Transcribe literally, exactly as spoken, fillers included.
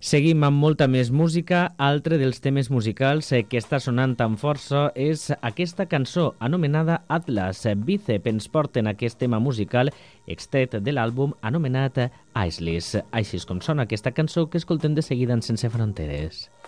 Seguim amb molta més música. Altre dels temes musicals que està sonant tan força és aquesta cançó anomenada Atlas. Bicep ens porten aquest tema musical extret de l'àlbum anomenat Iceless. Així és com sona aquesta cançó que escoltem de seguida en Sense Fronteres.